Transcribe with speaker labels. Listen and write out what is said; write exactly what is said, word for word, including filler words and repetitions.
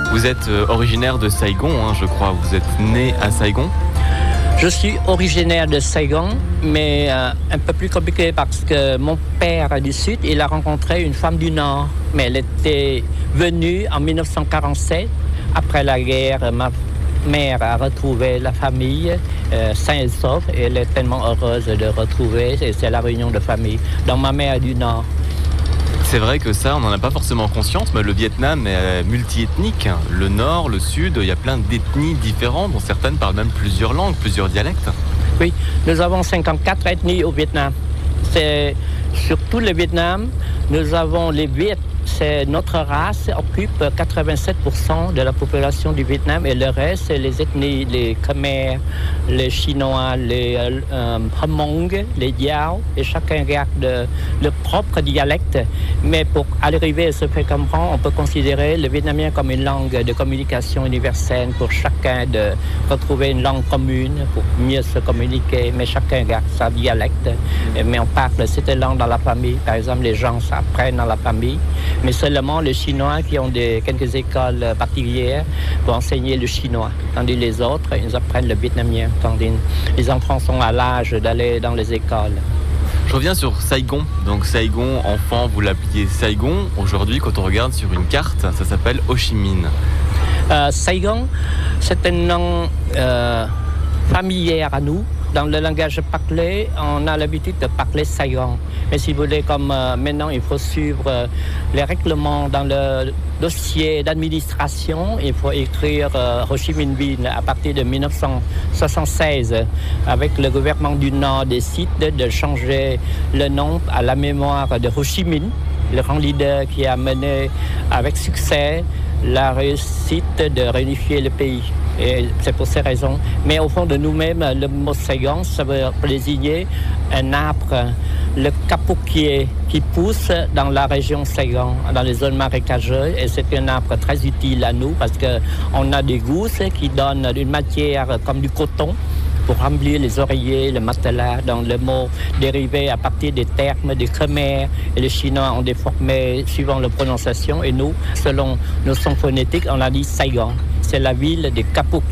Speaker 1: Vous êtes euh, originaire de Saigon, hein, je crois. Vous êtes né à Saigon.
Speaker 2: Je suis originaire de Saigon, mais euh, un peu plus compliqué parce que mon père du Sud, il a rencontré une femme du Nord. Mais elle était venue en dix-neuf cent quarante-sept. Après la guerre, ma mère a retrouvé la famille euh, sain et sauf. Et elle est tellement heureuse de retrouver. Et c'est la réunion de famille. Donc ma mère est du Nord.
Speaker 1: C'est vrai que ça, on n'en a pas forcément conscience, mais le Vietnam est multiethnique. Le nord, le sud, il y a plein d'ethnies différentes, dont certaines parlent même plusieurs langues, plusieurs dialectes.
Speaker 2: Oui, nous avons cinquante-quatre ethnies au Vietnam. C'est sur tout le Vietnam, nous avons les Viet. C'est notre race occupe quatre-vingt-sept pour cent de la population du Vietnam et le reste, c'est les ethnies, les Khmer, les Chinois, les euh, Hmong, les Dao, et chacun garde le propre dialecte. Mais pour arriver à se faire comprendre, on peut considérer le vietnamien comme une langue de communication universelle pour chacun de retrouver une langue commune pour mieux se communiquer, mais chacun garde sa dialecte. Mais on parle cette langue dans la famille. Par exemple, les gens s'apprennent dans la famille. Mais seulement les Chinois qui ont des, quelques écoles particulières pour enseigner le chinois. Tandis les autres, ils apprennent le vietnamien. Tandis les enfants sont à l'âge d'aller dans les écoles.
Speaker 1: Je reviens sur Saigon. Donc Saigon, enfant, vous l'appeliez Saigon. Aujourd'hui, quand on regarde sur une carte, ça s'appelle Ho Chi Minh.
Speaker 2: Euh, Saigon, c'est un nom euh, familier à nous. Dans le langage parlé, on a l'habitude de parler Saigon. Mais si vous voulez, comme euh, maintenant, il faut suivre euh, les règlements dans le dossier d'administration. Il faut écrire euh, Ho Chi Minh Ville à partir de dix-neuf cent soixante-seize. Avec le gouvernement du Nord décide de changer le nom à la mémoire de Ho Chi Minh, le grand leader qui a mené avec succès la réussite de réunifier le pays. Et c'est pour ces raisons. Mais au fond de nous-mêmes, le mot Saigon, ça veut désigner un arbre, le capoquier, qui pousse dans la région Saigon, dans les zones marécageuses. Et c'est un arbre très utile à nous parce qu'on a des gousses qui donnent une matière comme du coton pour remplir les oreillers, le matelas. Donc le mot dérivé à partir des termes des Khmer et les Chinois ont déformé suivant leur prononciation. Et nous, selon nos sons phonétiques, on a dit Saigon. C'est la ville des capoquiers.